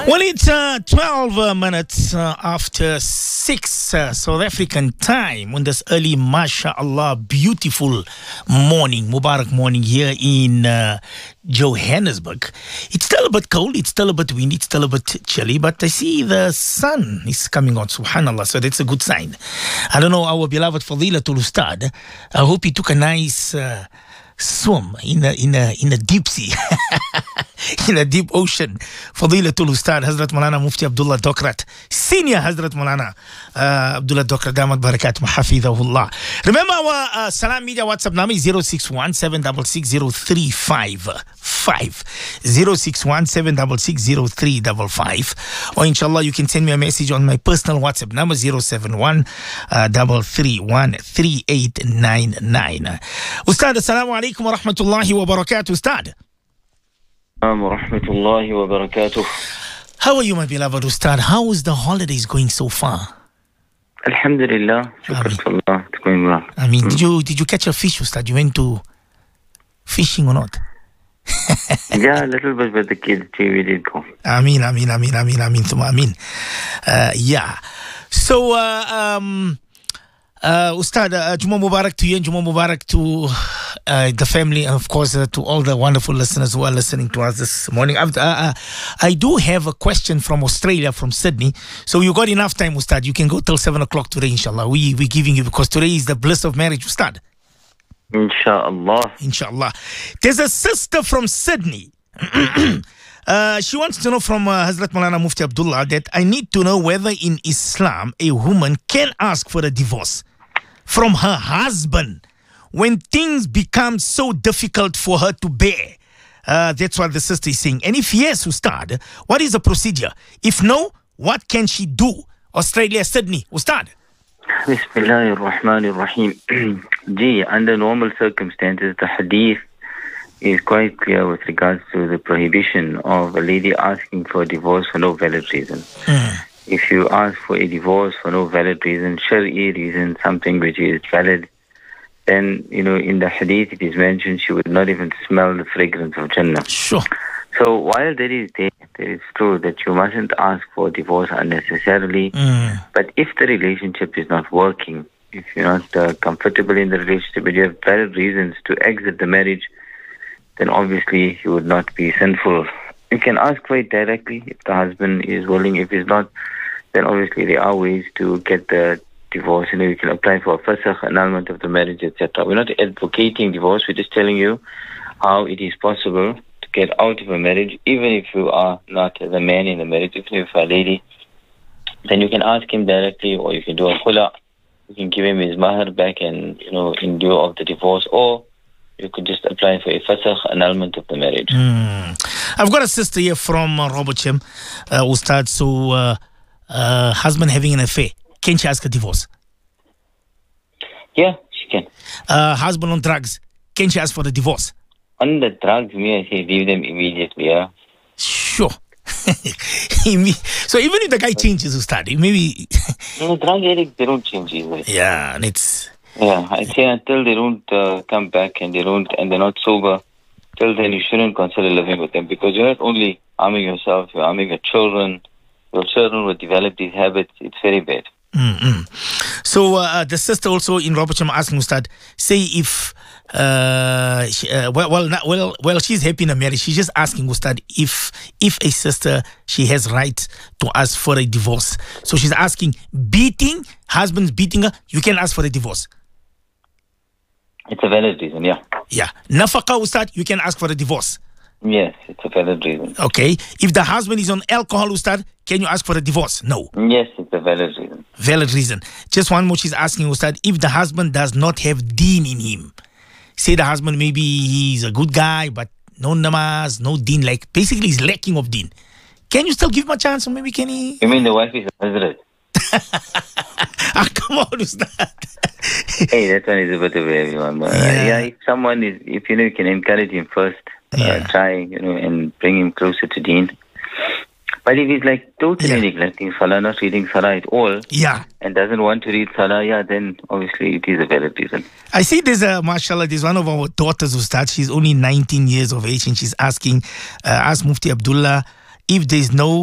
Well, it's 12 minutes after 6 South African time on this early, mashallah, beautiful morning, Mubarak morning here in Johannesburg. It's still a bit cold, it's still a bit windy, it's still a bit chilly, but I see the sun is coming out, subhanallah, so that's a good sign. I don't know, our beloved Fadilatul Ustad, I hope he took a nice swim in a deep sea. In a deep ocean. Fadilatul Ustad Hazrat Maulana Mufti Abdullah Dokrat, Senior Hazrat Maulana Abdullah Dokrat Damat Barakat Mahafidahullah. Remember our Salam Media WhatsApp number is 061 766 061 766 or inshallah you can send me a message on my personal WhatsApp number 071 331 3899. Ustad, assalamu alaikum wa rahmatullahi wa barakatuh. Ustad, Rahmatullahi wa barakatuh. how are you, my beloved Ustad? How is the holidays going so far? Alhamdulillah, shukr it's going well. I mean, did you catch a fish, Ustad? You went to fishing or not? Yeah, a little bit with the kids too, we did go. Ameen. Yeah. So, Ustad, Jummah Mubarak to you and Jummah Mubarak to the family, and of course to all the wonderful listeners who are listening to us this morning. I do have a question from Australia, from Sydney. So you got enough time, Ustad. You can go till 7 o'clock today, inshallah. We're giving you, because today is the bliss of marriage, Ustad. Inshallah. There's a sister from Sydney. She wants to know from Hazrat Maulana Mufti Abdullah that I need to know whether in Islam a woman can ask for a divorce from her husband when things become so difficult for her to bear. That's what the sister is saying. And if yes, Ustad, what is the procedure? If no, what can she do? Australia, Sydney, Ustad. Bismillahir Rahmanir Rahim. Gee, under normal circumstances, the hadith is quite clear with regards to the prohibition of a lady asking for a divorce for no valid reason. If you ask for a divorce for no valid reason, Shari'i reason, something which is valid, then, in the hadith it is mentioned she would not even smell the fragrance of Jannah. Sure. So while that is there, it is true that you mustn't ask for divorce unnecessarily. But if the relationship is not working, if you're not comfortable in the relationship, but you have valid reasons to exit the marriage, then obviously you would not be sinful. You can ask for it directly if the husband is willing. If he's not, then obviously there are ways to get the divorce. You can apply for a fasakh, annulment of the marriage, etc. We're not advocating divorce. We're just telling you how it is possible to get out of a marriage, even if you are not the man in the marriage, even if you're a lady. Then you can ask him directly, or you can do a khula. You can give him his mahar back, and in lieu of the divorce, or you could just apply for a fasakh, annulment of the marriage. I've got a sister here from Robochim, Ustad. So, husband having an affair, can she ask a divorce? Yeah, she can. Husband on drugs, can she ask for the divorce? On the drugs, I say leave them immediately, yeah. Sure. So even if the guy changes, Ustad, maybe... No, drug addicts, they don't change either. Yeah, and it's... Yeah, I say until they don't come back and they're not sober, till then you shouldn't consider living with them, because you're not only harming yourself, you're harming your children. Your children will develop these habits. It's very bad. So the sister also in Robocham asking Ustad, say if she's happy in a marriage, she's just asking Ustad if a sister, she has right to ask for a divorce. So she's asking, husband's beating her, you can ask for a divorce. It's a valid reason, yeah. Yeah. Nafaqa, Ustad, you can ask for a divorce. Yes, it's a valid reason. Okay. If the husband is on alcohol, Ustad, can you ask for a divorce? No. Yes, it's a valid reason. Valid reason. Just one more, she's asking Ustad, if the husband does not have deen in him, say the husband, maybe he's a good guy, but no namaz, no deen, like basically he's lacking of deen, can you still give him a chance, or maybe can he... You mean the wife is a hazrat? Come on, Ustad. Hey, that one is a bit of everyone. But, if someone is, you can encourage him first, try, and bring him closer to deen. But if he's like totally neglecting salah, not reading salah at all, and doesn't want to read salah, then obviously it is a valid reason. I see there's mashallah, there's one of our daughters, Ustad. She's only 19 years of age, and she's asking, ask Mufti Abdullah if there's no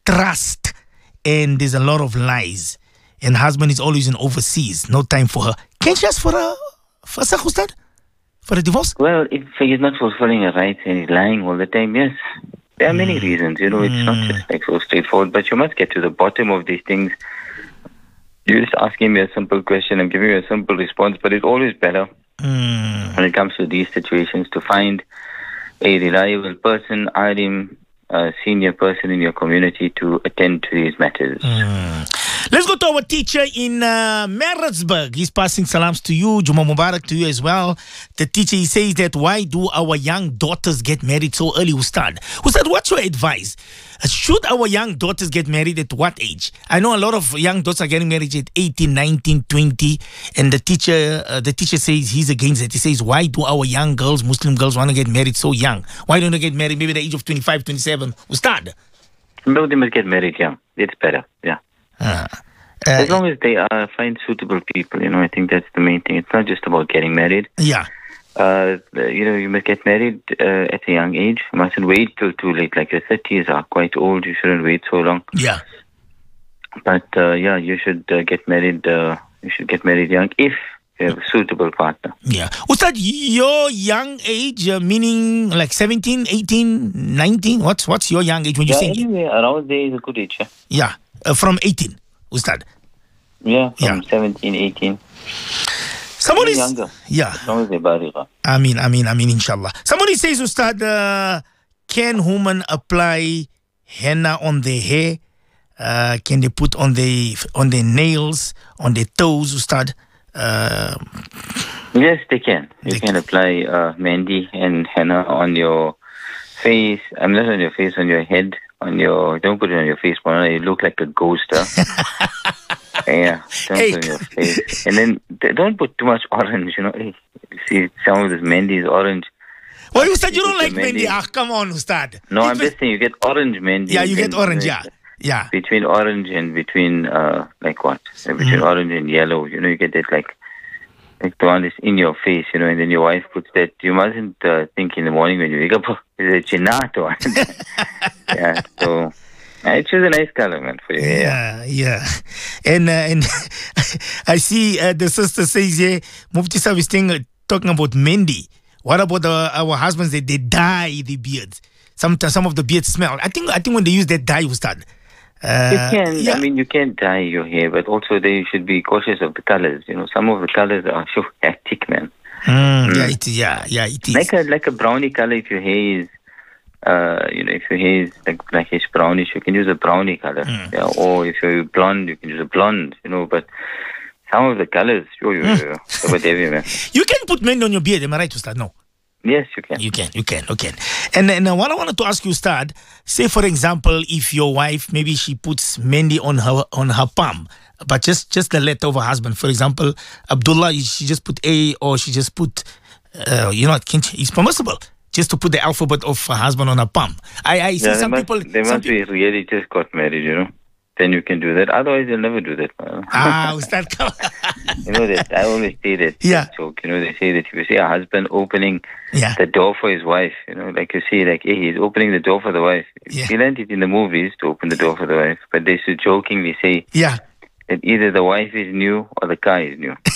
trust, and there's a lot of lies. And husband is always in overseas, no time for her. Can she ask for a Ustad? For a divorce? Well, if he's not fulfilling her rights and he's lying all the time, yes. There are many reasons, it's not just like so straightforward, but you must get to the bottom of these things. You're just asking me a simple question, I'm giving you a simple response, but it's always better when it comes to these situations to find a reliable person, alim, a senior person in your community to attend to these matters. Let's go to our teacher in Maritzburg. He's passing salams to you. Juma Mubarak to you as well. The teacher, he says that why do our young daughters get married so early, Ustad? Ustad, what's your advice? Should our young daughters get married at what age? I know a lot of young daughters are getting married at 18, 19, 20. And the teacher says he's against it. He says, why do our young girls, Muslim girls, want to get married so young? Why don't they get married maybe at the age of 25, 27? Ustad? No, they must get married young. It's better, yeah. As long as they find suitable people, I think that's the main thing. It's not just about getting married. Yeah. You must get married at a young age. You mustn't wait till too late. Like your 30s are quite old. You shouldn't wait so long. Yeah. But you should get married. You should get married young if you have a suitable partner. Yeah. Ustad, your young age, meaning like 17, 18, 19? What's your young age when you say? Anyway, around there is a good age. Yeah. From 18, Ustad. Yeah, from 17, 18. Somebody younger. Yeah. As long as they're baligha. Ameen, inshallah. Somebody says, Ustad, can women apply henna on their hair? Can they put on their nails, on their toes, Ustad? Yes, they can. You can apply mehndi and henna on your face. I'm not on your face, on your head. Don't put it on your face, man. You look like a ghost. Yeah, don't put it on your face. And then don't put too much orange, You see, some of this mehndi is orange. Well, Ustad, you don't like mehndi. Come on, Ustad. No, I'm just saying you get orange mehndi. Yeah, you get orange, yeah. Between orange and between, between orange and yellow, you get that like the one that's in your face, and then your wife puts that. You mustn't think in the morning when you wake up, is it chinat or yeah, so I choose a nice color, man, for you. Yeah. And I see the sister says here, Mufti Sahib is talking about mehndi. What about our husbands that they dye the beards? Some of the beards smell. I think when they use that dye, will start. You can. Yeah. I mean, you can dye your hair, but also they should be cautious of the colors. Some of the colors are so hectic, man. Yeah, it is. Like a brownie color. If your hair is, if your hair is like it's brownish, you can use a brownie color. Yeah, or if you're blonde, you can use a blonde. But some of the colors, whatever, man. You can put mehndi on your beard. Am I right, Ustad? No. Yes, you can. You can. And what I wanted to ask you, Ustad, say for example, if your wife, maybe she puts mehndi on her palm, but just the letter of her husband. For example, Abdullah, she just put A, or she just put, it's permissible just to put the alphabet of her husband on her palm. I see some people. They must be really just got married, Then you can do that. Otherwise, you'll never do that. Ustad. That I always say that joke. They say that if you see a husband opening the door for his wife, like you see, like, hey, he's opening the door for the wife. Yeah. You learned it in the movies to open the door for the wife, but they should jokingly say that either the wife is new or the car is new.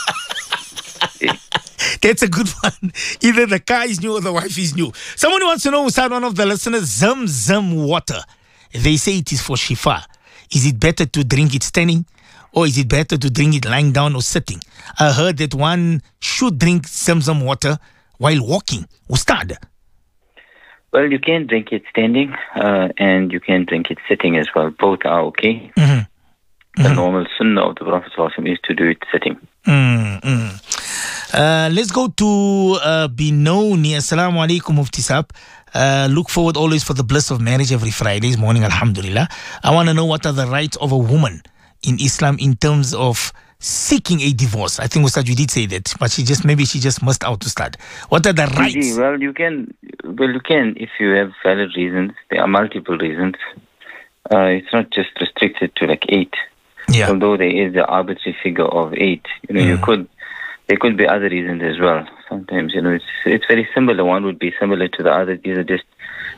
That's a good one. Either the car is new or the wife is new. Someone wants to know, Ustad, one of the listeners, Zamzam water. They say it is for shifa. Is it better to drink it standing, or is it better to drink it lying down or sitting? I heard that one should drink Zamzam water while walking. Ustad? Well, you can drink it standing, and you can drink it sitting as well. Both are okay. The normal sunnah of the Prophet is to do it sitting. Let's go to Binoni. Assalamu alaikum, Mufti Sahib. Look forward always for the bliss of marriage every Fridays morning, alhamdulillah. I want to know what are the rights of a woman in Islam in terms of seeking a divorce. I think, Ustad, you did say that, but she just missed out to start. What are the rights? Well, you can if you have valid reasons. There are multiple reasons. It's not just restricted to like 8. Yeah. Although there is the arbitrary figure of 8, there could be other reasons as well. Sometimes, it's very similar. One would be similar to the other. These are just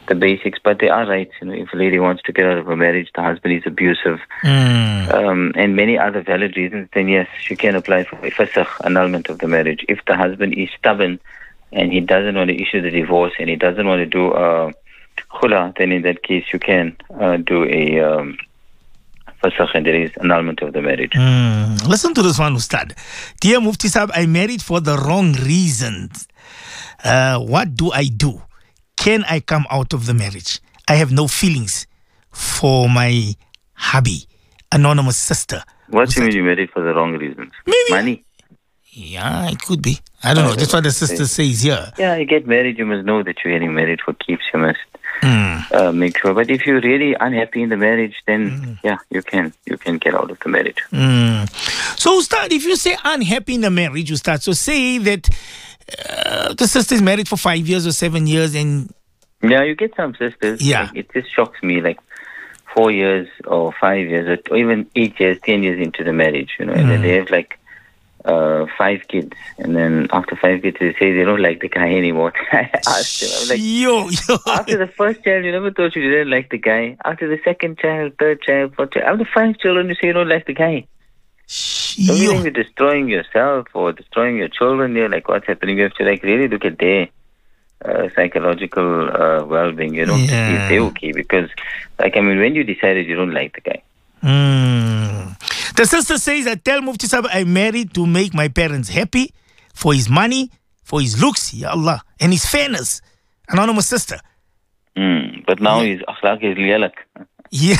the basics. But there are rights. If a lady wants to get out of a marriage, the husband is abusive, and many other valid reasons, then yes, she can apply for a fasakh, annulment of the marriage. If the husband is stubborn and he doesn't want to issue the divorce and he doesn't want to do khula, then in that case you can do a fasakh, and there is annulment of the marriage. Listen to this one, Ustad. Dear Mufti Sahib, I married for the wrong reasons. What do I do? Can I come out of the marriage? I have no feelings for my hubby. Anonymous sister. What do you mean you married for the wrong reasons? Maybe. Money? Yeah, it could be. I don't know. That's what the sister says here. Yeah, you get married, you must know that you're getting married for keeps. You must make sure. But if you're really unhappy in the marriage, then yeah, you can get out of the marriage. So, Ustad, if you say unhappy in the marriage, Ustad, so say that the sister is married for 5 years or 7 years, and yeah, you get some sisters. Yeah, like, it just shocks me. Like 4 years or 5 years or even 8 years, 10 years into the marriage, and then they have like 5 kids, and then after 5 kids they say they don't like the guy anymore. I asked them, I'm like, yo. After the first child you never thought you didn't like the guy. After the second child, third child, fourth child, after 5 children you say you don't like the guy. Don't you think you're destroying yourself or destroying your children? You're like, what's happening? You have to like really look at their psychological well-being, to see if they're okay. Because, like, I mean, when you decided you don't like the guy. The sister says, I tell Mufti Sahib I married to make my parents happy, for his money, for his looks, ya Allah, and his fairness. Anonymous sister. But now his akhlaq is liyalak. Yeah.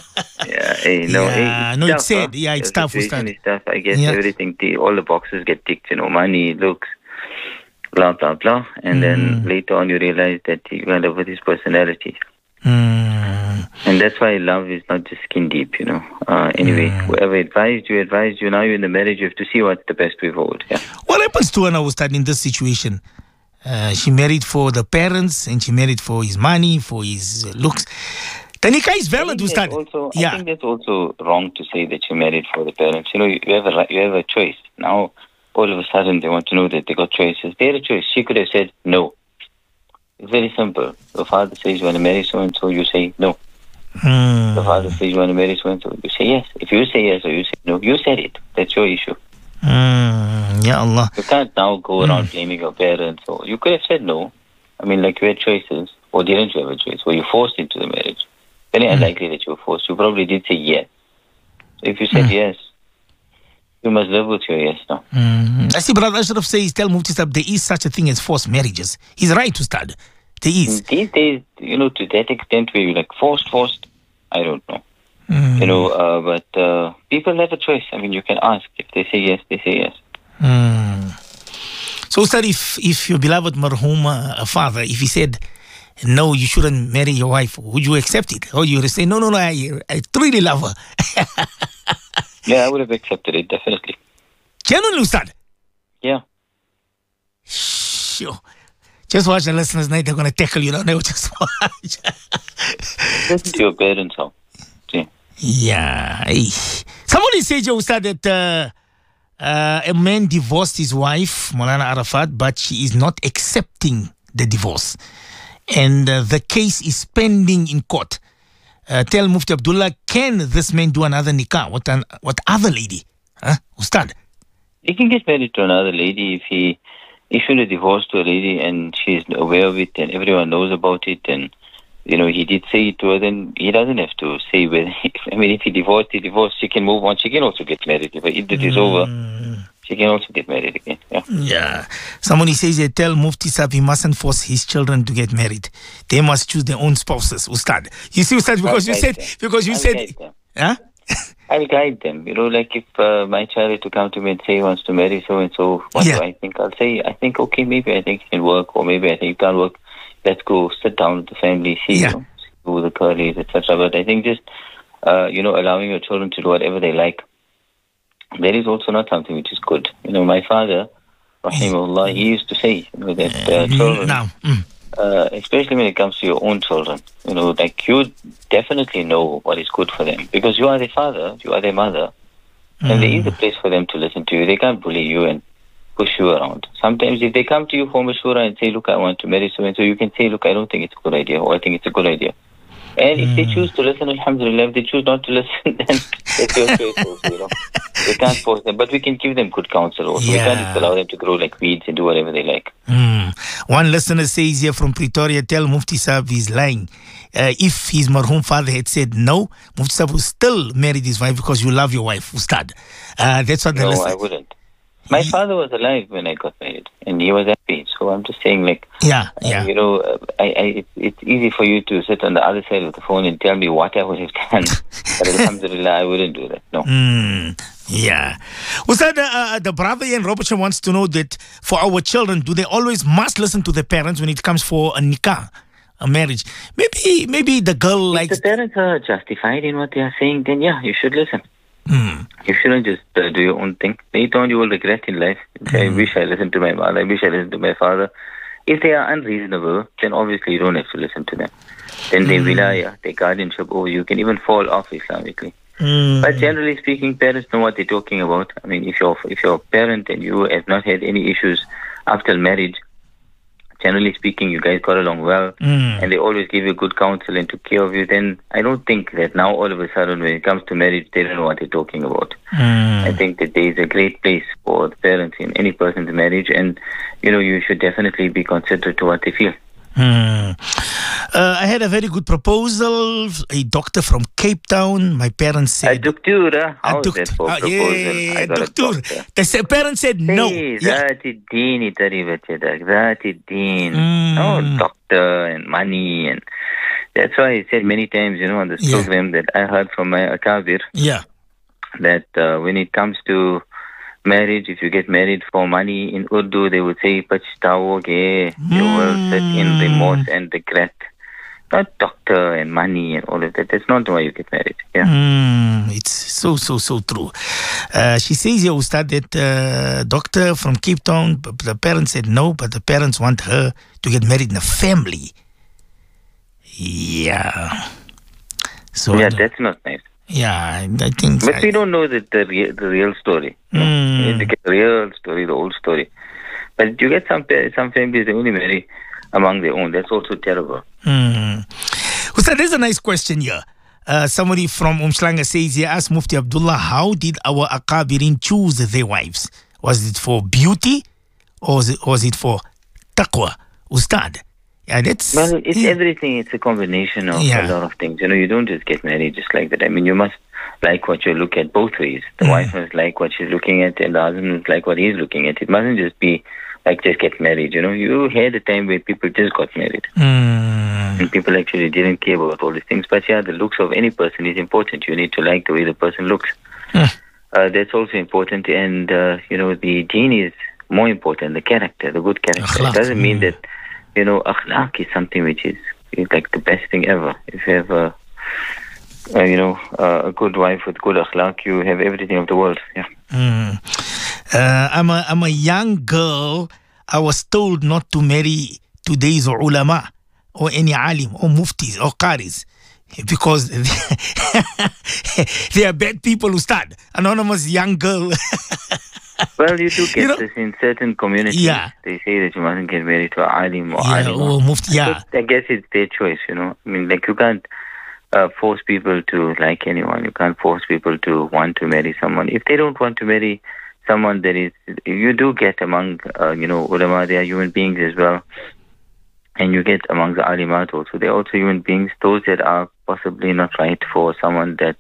It's sad. Yeah, it's tough. It's tough. I guess everything, all the boxes get ticked, money, looks, blah, blah, blah. And then later on you realize that you end up with his personality. And that's why love is not just skin deep, Anyway, whoever advised you. Now you're in the marriage, you have to see what's the best way forward. Yeah. What happens to her now, Ustad, in this situation? She married for the parents and she married for his money, for his looks. The nikah is valid, Ustad. I think that's also wrong to say that you married for the parents. You have a choice. Now, all of a sudden, they want to know that they got choices. They had a choice. She could have said no. It's very simple. The father says you want to marry so-and-so, you say no. The father says you want to marry so-and-so, you say yes. If you say yes or you say no, you said it. That's your issue. Ya Allah. You can't now go around blaming your parents. Or you could have said no. I mean, like you had choices. Or didn't you have a choice? Were you forced into the marriage? Very unlikely that you were forced. You probably did say yes. So if you said yes, you must live with your yes now. I see Brother Ashraf says, tell Mufti Sahib there is such a thing as forced marriages. He's right, Ustad. There is. These days, to that extent where you're like forced, I don't know. But people have a choice. I mean, you can ask. If they say yes, they say yes. So, Ustad, if your beloved marhum father, if he said, no, you shouldn't marry your wife, would you accept it? Or you would say, no, I truly love her? Yeah, I would have accepted it, definitely. Genuinely, Ustad? Yeah. Sure. Just watch the listeners night, they're going to tackle you, They will just watch. Listen to your parents, how? See? Yeah. Somebody said, Ustad, that a man divorced his wife, Maulana Arafat, but she is not accepting the divorce. And the case is pending in court. Tell Mufti Abdullah, can this man do another nikah? What other lady? Ustad? He can get married to another lady if he issued a divorce to a lady and she's aware of it and everyone knows about it and, he did say it to her, then he doesn't have to say whether, if he divorced, she can move on. She can also get married. If her iddat is over, she can also get married again. Yeah. Somebody says, tell Mufti Sahib he mustn't force his children to get married. They must choose their own spouses, Ustad. You see, Ustad, because you said, huh? I'll guide them. Like if my child is to come to me and say he wants to marry so-and-so, what do I think? I'll say, I think, okay, maybe I think it can work, or maybe I think it can't work. Let's go sit down with the family, see who the curlies, etc. But I think just, allowing your children to do whatever they like, that is also not something which is good. My father, rahimahullah, he used to say, that children, especially when it comes to your own children, you definitely know what is good for them because you are their father, you are their mother, and there is a place for them to listen to you. They can't bully you and push you around. Sometimes if they come to you for mashura and say, look, I want to marry so-and-so, you can say, look, I don't think it's a good idea, or I think it's a good idea. And if they choose to listen, alhamdulillah. If they choose not to listen, then it's your choice also, you know. We can't force them, but we can give them good counsel also. We can't just allow them to grow like weeds and do whatever they like. One listener says here from Pretoria, tell Mufti Saab he's lying. If his marhum father had said no, Mufti Saab would still marry his wife because you love your wife, Ustad. That's what the listener... No, I wouldn't. My father was alive when I got married, and he was happy. So I'm just saying, like, you know, it's easy for you to sit on the other side of the phone and tell me what I would have done. But alhamdulillah, I wouldn't do that. No. Yeah. Ustad, the brother in Robertson wants to know that for our children, do they always must listen to the parents when it comes for a nikah, a marriage? Maybe the girl likes... If the parents are justified in what they are saying, then yeah, you should listen. You shouldn't just do your own thing. Later on, you will regret in life. I wish I listened to my mother. I wish I listened to my father. If they are unreasonable, then obviously you don't have to listen to them. Then they wilaya, their guardianship over you can even fall off Islamically. But generally speaking, parents know what they're talking about. I mean, if you're a parent and you have not had any issues after marriage, generally speaking, you guys got along well, and they always give you good counsel and took care of you, then I don't think that now all of a sudden when it comes to marriage, they don't know what they're talking about. I think that there is a great place for the parents in any person's marriage, and, you know, you should definitely be considerate to what they feel. I had a very good proposal, a doctor from Cape Town. My parents said... A doctor? How is that for proposal? Yeah, doctor. The parents said no. That is deen. No, doctor and money. And that's why I said many times, you know, on this program that I heard from my akabir, that when it comes to marriage, if you get married for money, in Urdu they would say pachtawoge, you will sit in remorse and regret. Not doctor and money and all of that. That's not why you get married. It's so true. She says here, Ustad, that doctor from Cape Town, the parents said no, but the parents want her to get married in a family. So that's not nice. I think. But we don't know the real story. You need to get the real story, the old story. But you get some families, they only marry among their own. That's also terrible. Ustad, there's a nice question here. Somebody from Umslanga says here, ask Mufti Abdullah, how did our Akabirin choose their wives? Was it for beauty or was it for taqwa? Ustad. It's everything. It's a combination of a lot of things. You know, you don't just get married just like that. I mean, you must like what you look at both ways. The wife must like what she's looking at, and the husband must like what he's looking at. It mustn't just be like just get married. You know, you had a time where people just got married. And people actually didn't care about all these things. But the looks of any person is important. You need to like the way the person looks. That's also important. And, you know, the deen is more important, the character, the good character. Akhlaq. It doesn't mean that, you know, akhlaq is something which is like the best thing ever. If you have a good wife with good akhlaq, you have everything of the world. I'm a young girl. I was told not to marry today's ulama or any alim or muftis or qaris because they are bad people, Ustad. Anonymous young girl. Well, you do get this in certain communities. They say that you mustn't get married to an alim or alim. Or mufti, I guess it's their choice, you know. I mean, like, you can't force people to like anyone. You can't force people to want to marry someone. If they don't want to marry someone, you do get among, ulama, they are human beings as well. And you get among the alimat also. They're also human beings, those that are possibly not right for someone that,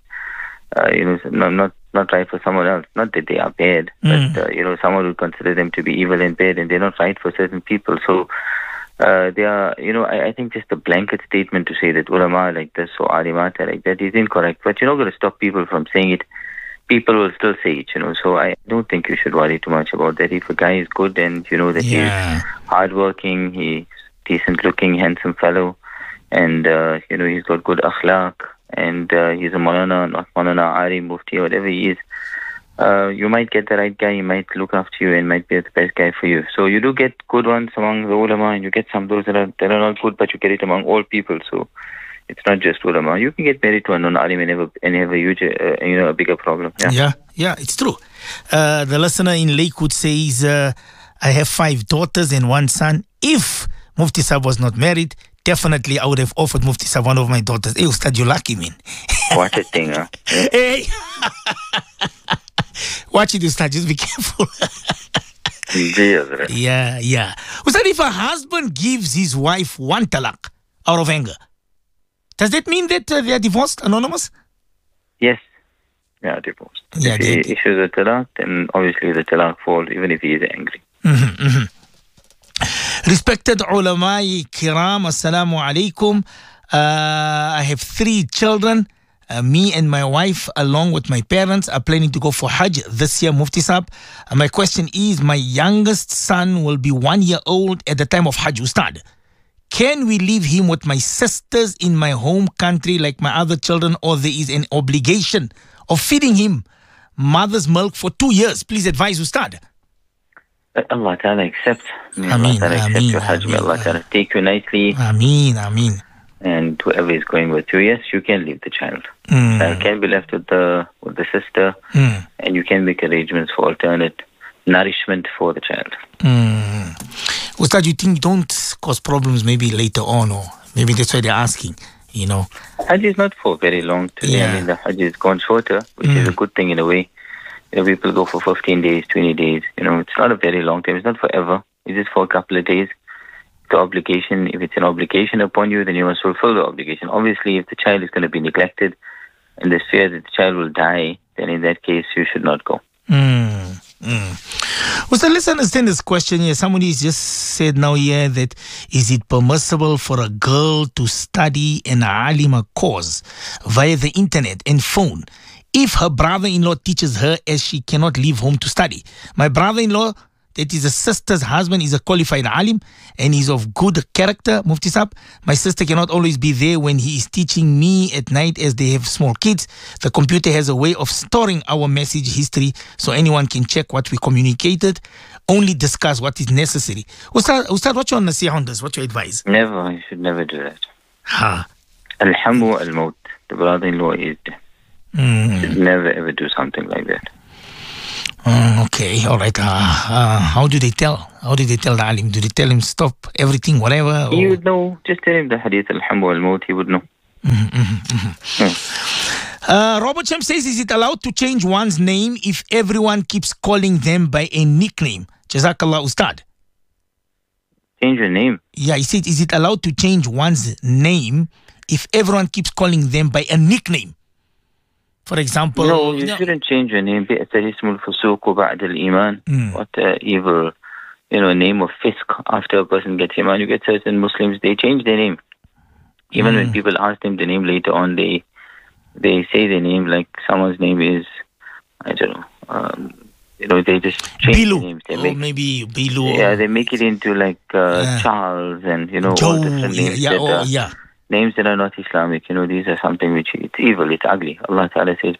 not right for someone else. Not that they are bad, but, someone would consider them to be evil and bad, and they're not right for certain people. So, they are, I think just a blanket statement to say that ulama like this or alimat like that is incorrect. But you're not going to stop people from saying it. People will still say it, So I don't think you should worry too much about that. If a guy is good and you know that he's hardworking, he's decent looking, handsome fellow, and he's got good akhlaq, and he's a Maulana, not Maulana, Ari, Mufti, whatever he is, you might get the right guy, he might look after you and might be the best guy for you. So you do get good ones among the ulama, and you get some those that are not good, but you get it among all people. So It's not just ulama. You can get married to a non-alim and have a huge, a bigger problem. Yeah, it's true. The listener in Lakewood says, I have 5 daughters and 1 son. If Mufti Sahib was not married, definitely I would have offered Mufti Sahib one of my daughters. Hey, Ustad, you're lucky, man. What a thing, huh? Hey. Watch it, Ustad. Just be careful. Yeah. Ustad, if a husband gives his wife 1 talaq out of anger, does that mean that they are divorced, anonymous? Yes. Yeah, divorced. If he issues a talaq, then obviously the talaq falls, even if he is angry. Respected ulama kiram, assalamu alaikum. I have 3 children. Me and my wife, along with my parents, are planning to go for Hajj this year, Mufti Sahib. My question is, my youngest son will be 1 year old at the time of Hajj, Ustad. Can we leave him with my sisters in my home country like my other children, or there is an obligation of feeding him mother's milk for 2 years? Please advise, Ustad. Allah Ta'ala accept. Allah Ta'ala accept your Hajj. May Allah Ta'ala take you nicely. Ameen. And whoever is going with you, yes, you can leave the child. Child can be left with the sister, and you can make arrangements for alternate nourishment for the child. Ustad, you think don't cause problems maybe later on, or maybe that's why they're asking, Hajj is not for very long today. I mean, the Hajj is gone shorter, which is a good thing in a way. People go for 15 days, 20 days. It's not a very long time. It's not forever. It's just for a couple of days. The obligation, if it's an obligation upon you, then you must fulfill the obligation. Obviously, if the child is going to be neglected and there's fear that the child will die, then in that case, you should not go. Well, so let's understand this question here. Somebody just said now here that is it permissible for a girl to study an alima course via the internet and phone if her brother-in-law teaches her as she cannot leave home to study? My brother-in-law, that is a sister's husband, is a qualified alim and he's of good character, Mufti Sahib. My sister cannot always be there when he is teaching me at night as they have small kids. The computer has a way of storing our message history so anyone can check what we communicated. Only discuss what is necessary. Ustad, what's your nasihah on this? What's your advice? Never. You should never do that. Al-hamu al-maut. The brother-in-law is dead. You should never ever do something like that. Okay, all right. How do they tell? How do they tell the alim? Do they tell him stop everything, whatever? He would know. Just tell him the hadith al-hamu al-maut. He would know. Robert Champ says, is it allowed to change one's name if everyone keeps calling them by a nickname? Jazakallah, Ustad. Change your name? Yeah, he said, is it allowed to change one's name if everyone keeps calling them by a nickname? For example... No, you shouldn't change your name. What evil, name of fisk after a person gets iman. You get certain Muslims, they change their name. Even when people ask them the name later on, they say their name, like someone's name is, I don't know, they just change Bilu. the names. Or maybe Bilu. Yeah, they make it into like Charles and, Joe, all different names. Names that are not Islamic, these are something which it's evil, it's ugly. Allah Ta'ala says,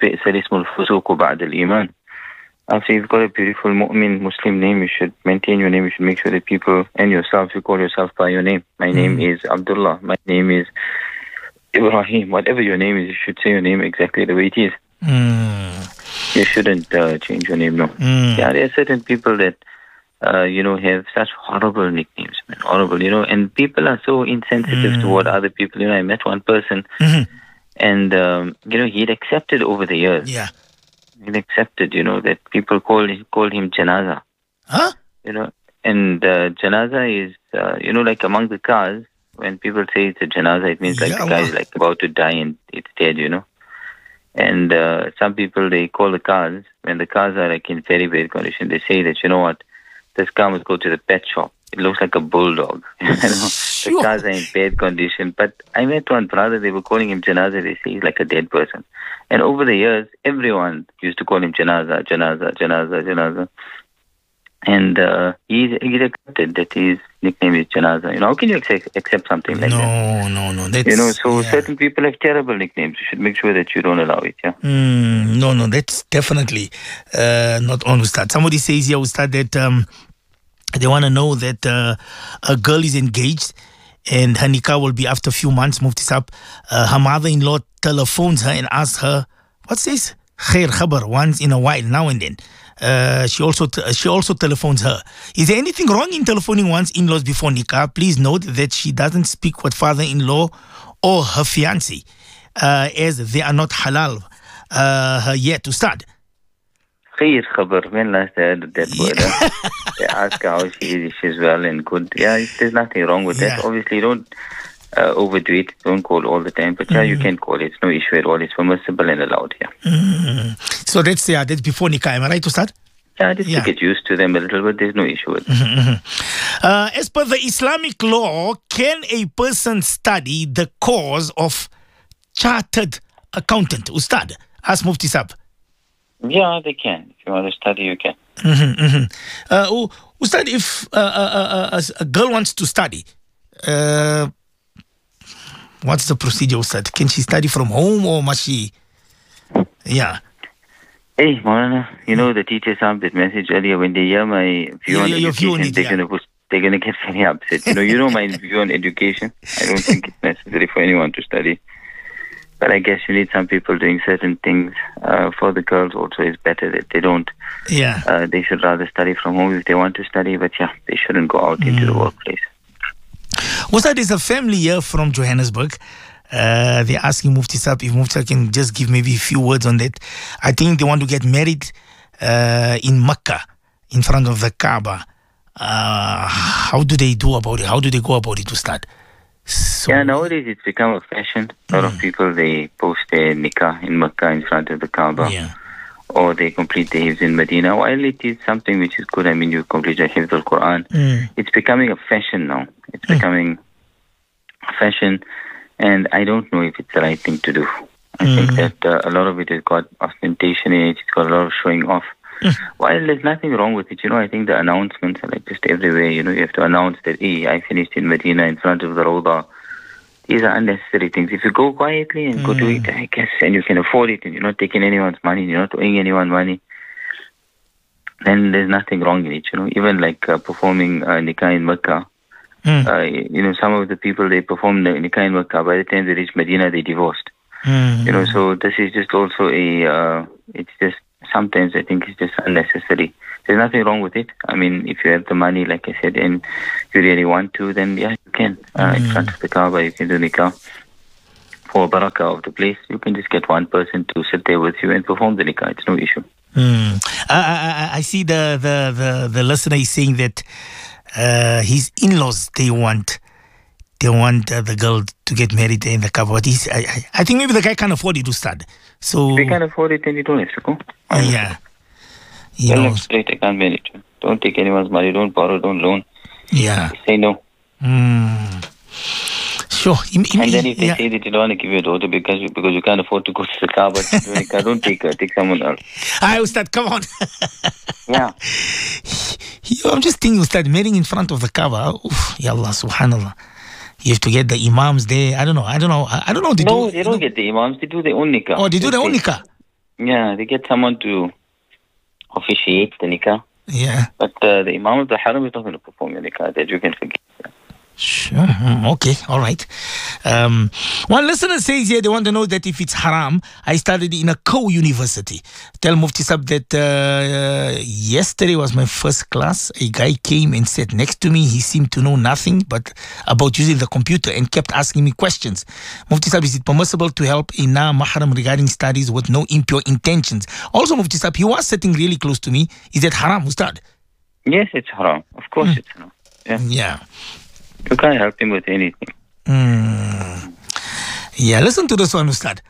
after you've got a beautiful mu'min Muslim name, you should maintain your name. You should make sure that people and yourself, you call yourself by your name. My name is Abdullah. My name is Ibrahim. Whatever your name is, you should say your name exactly the way it is. You shouldn't change your name, no. Yeah, there are certain people that have such horrible nicknames, man, horrible, and people are so insensitive toward other people. I met one person, and, he'd accepted over the years. Yeah. He'd accepted, that people called him Janaza. Huh? And Janaza is, like among the cars, when people say it's a Janaza, it means like the guy is like about to die and it's dead, And some people, they call the cars, when the cars are like in very bad condition, they say that, this car must go to the pet shop. It looks like a bulldog. The cars are in bad condition. But I met one brother, they were calling him Janaza. They say he's like a dead person. And over the years, everyone used to call him Janaza, Janaza, Janaza, Janaza. And he accepted that his nickname is Janaza. How can you accept something like that? No. That's, certain people have terrible nicknames. You should make sure that you don't allow it, yeah? No, that's definitely not on, Ustad. Somebody says here, Ustad, that they want to know that a girl is engaged and her nikah will be after a few months, Mufti Sab. Her mother-in-law telephones her and asks her, what's this? Khair khabar, once in a while, now and then. She also telephones her. Is there anything wrong in telephoning one's in-laws before nikah? Please note that she doesn't speak with father-in-law or her fiancé, as they are not halal yet to start. Khair khabar, when last I heard that word? They ask her how she is, if she's well and good. Yeah, there's nothing wrong with that. Obviously, don't overdo it. Don't call all the time. But you can call. It's no issue at all. It's permissible and allowed. So that's before nikah. Am I right to start? Yeah, just to get used to them a little bit. There's no issue with it. As per the Islamic law, can a person study the course of chartered accountant? Ustad, ask Mufti Sab. Yeah, they can. If you want to study, you can. Ustad, if a girl wants to study, what's the procedure, Ustad? Can she study from home or must she? Yeah. Hey, Maulana, you know the teachers have that message earlier when they hear my view on education, they're going to get very upset. You know my view on education. I don't think it's necessary for anyone to study. But I guess you need some people doing certain things. For the girls also, it's better that they don't. Yeah. They should rather study from home if they want to study. But yeah, they shouldn't go out into the workplace. Ustad, there's a family here from Johannesburg. They're asking Mufti Sab if Mufti Sab can just give maybe a few words on that. I think they want to get married in Mecca, in front of the Kaaba. How do they do about it? How do they go about it to start? So, yeah, nowadays it's become a fashion. A lot of people, they post their nikah in Mecca in front of the Kaaba. Yeah. Or they complete the hifz in Medina. While it is something which is good, I mean, you complete the hifz al-Quran. It's becoming a fashion now. It's becoming a fashion. And I don't know if it's the right thing to do. I think that a lot of it has got ostentation in it. It's got a lot of showing off. While there's nothing wrong with it, I think the announcements are like just everywhere. You have to announce that, hey, I finished in Medina in front of the Rawda. These are unnecessary things. If you go quietly and go do it, I guess, and you can afford it, and you're not taking anyone's money, you're not owing anyone money, then there's nothing wrong in it. Even like performing nikah in Mecca. Some of the people, they perform the nikah in Mecca. By the time they reach Medina, they divorced. So this is just also it's just, sometimes I think it's just unnecessary. There's nothing wrong with it. I mean, if you have the money, like I said, and you really want to, then yeah, you can. In front of the Kaaba, you can do nikah. For barakah of the place, you can just get one person to sit there with you and perform the nikah. It's no issue. I see the listener is saying that his in-laws, they want the girl to get married in the Kaaba. But I think maybe the guy can't afford it to start. So if they can't afford it, then you don't have to go. Yeah. Tell them straight, I can't manage. Don't take anyone's money. Don't borrow. Don't loan. Yeah. Say no. Sure. And then if they say that you don't want to give your daughter because you can't afford to go to the Kaaba, don't take her. Take someone else. I Ustad, come on. Yeah. I'm just thinking, Ustad, marrying in front of the Kaaba. Ya Allah, subhanallah. You have to get the imams there. I don't know. They don't get the imams. They do their own nikah. Oh, they do their own nikah? Yeah, they get someone to officiate the nikah. Yeah. But the imam of the haram is not going to perform your nikah. That you can forget. Sure. Okay. All right. One listener says here they want to know that if it's haram, I studied in a co-university. Tell Mufti Sab that yesterday was my first class. A guy came and sat next to me. He seemed to know nothing but about using the computer and kept asking me questions. Mufti Sab, is it permissible to help a na-mahram regarding studies with no impure intentions? Also, Mufti Sab, he was sitting really close to me. Is that haram, Ustad? Yes, it's haram. Of course it's haram. Yeah. You can't help him with anything. Yeah, listen to this one, Ustad.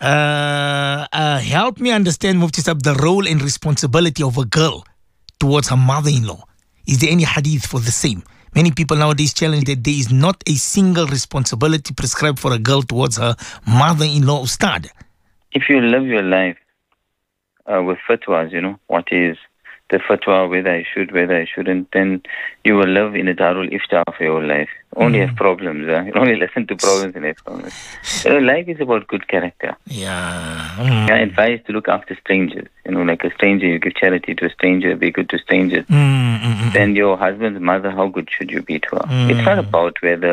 Help me understand, Mufti Sab, the role and responsibility of a girl towards her mother-in-law. Is there any hadith for the same? Many people nowadays challenge that there is not a single responsibility prescribed for a girl towards her mother-in-law, Ustad. If you live your life with fatwas, what is the fatwa, whether I should, whether I shouldn't, then you will live in a darul ifta for your life. Only have problems. You only listen to problems and have problems. Life is about good character. Yeah. Advice to look after strangers. Like a stranger, you give charity to a stranger, be good to strangers. Then your husband's mother, how good should you be to her? It's not about whether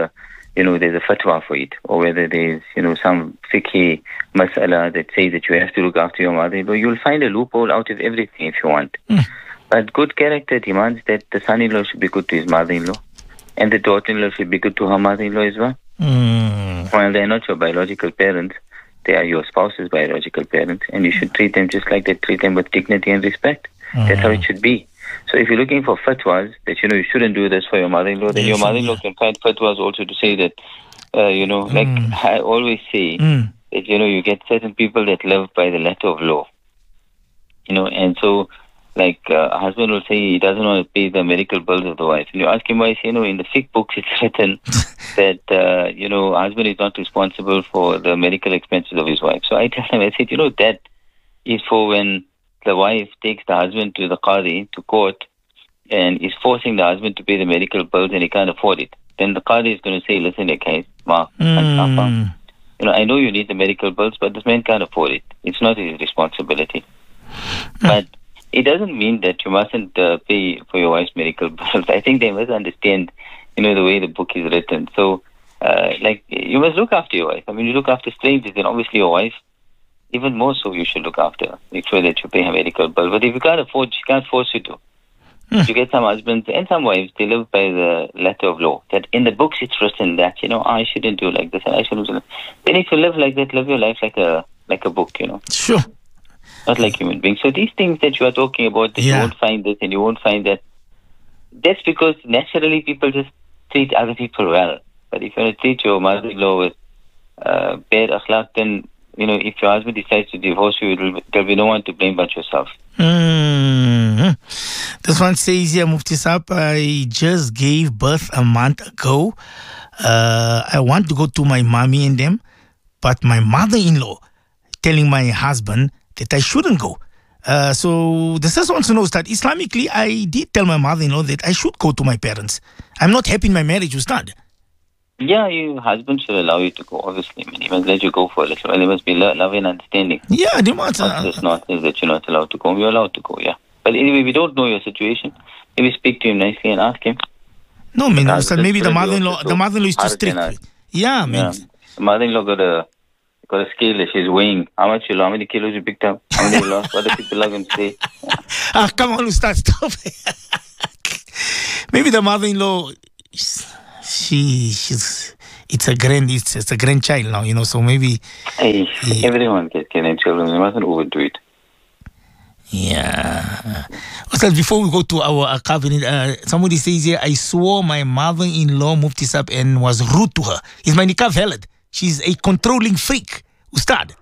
there's a fatwa for it, or whether there's, some fiqhi mas'ala that says that you have to look after your mother-in-law, you'll find a loophole out of everything if you want. But good character demands that the son-in-law should be good to his mother-in-law, and the daughter-in-law should be good to her mother-in-law as well. While they're not your biological parents, they are your spouse's biological parents, and you should treat them just like they treat them with dignity and respect. That's how it should be. So if you're looking for fatwas that, you shouldn't do this for your mother-in-law, then your mother-in-law can find fatwas also to say that, like I always say, that, you get certain people that live by the letter of law. And so, like, a husband will say he doesn't want to pay the medical bills of the wife. And you ask him why, in the fiqh books it's written that, husband is not responsible for the medical expenses of his wife. So I tell him, I said, that is for when the wife takes the husband to the qadi, to court, and is forcing the husband to pay the medical bills and he can't afford it. Then the qadi is going to say, listen, guys, Ma, I know you need the medical bills, but this man can't afford it. It's not his responsibility. But it doesn't mean that you mustn't pay for your wife's medical bills. I think they must understand, the way the book is written. So, you must look after your wife. I mean, you look after strangers, then obviously your wife, even more so, you should look after her. Make sure that you pay her medical bill. But if you can't afford, she can't force you to. You get some husbands and some wives, they live by the letter of law. That in the books it's written that, I shouldn't do like this and I shouldn't do that. Then if you live like that, live your life like a book, Sure. Not like human beings. So these things that you are talking about, that you won't find this and you won't find that, that's because naturally people just treat other people well. But if you want to treat your mother-in-law with bad akhlaq, then, if your husband decides to divorce you, there'll be no one to blame but yourself. This one says here, Mufti Saab, I just gave birth a month ago. I want to go to my mommy and them, but my mother-in-law telling my husband that I shouldn't go. So the sister wants to know that Islamically, I did tell my mother-in-law that I should go to my parents. I'm not happy in my marriage, Ustad. Yeah, your husband should allow you to go, obviously. I mean, he must let you go for a little while. There must be love and understanding. Yeah, they must. It's not that you're not allowed to go. You're allowed to go, yeah. But anyway, we don't know your situation. Maybe speak to him nicely and ask him. No, man, maybe the mother-in-law is too strict. Yeah, man. The mother-in-law got a scale that she's weighing. How much you lost? How many kilos you picked up? How many you lost? What do people love him say? Come on, Ustad, stop. Maybe the mother-in-law, it's a grandchild now, so maybe... Everyone gets grandchildren. You mustn't overdo it. Yeah. Also, before we go to our cabinet, somebody says here, I swore my mother-in-law Mufti Saab and was rude to her. Is my nikah valid? She's a controlling freak. Ustad.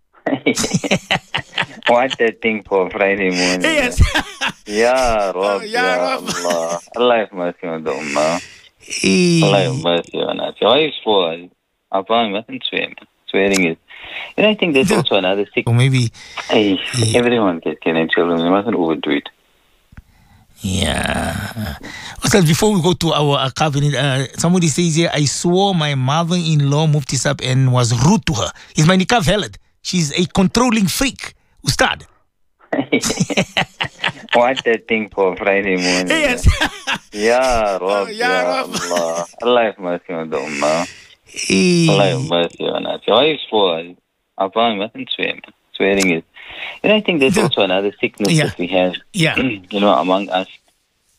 What a thing for Friday morning. Yes. Ya Rab, Ya Allah. Allah have mercy on the ummah. Allah have mercy on us. Why you swore? Appa, mustn't swear. Swearing is... And I think there's also another sick... Or maybe... Everyone gets grandchildren. You mustn't overdo it. Yeah. Also, before we go to our cabinet, somebody says here, I swore my mother-in-law Mufti Saab and was rude to her. Is my nikah valid? She's a controlling freak. Ustad. What a thing for Friday morning. Yes. Ya Rab, Ya Allah. Allah have mercy on the ummah. Allah have mercy on us. Why you swore? Appa, mustn't swear. Swearing is... And I think there's also another sickness that we have, among us.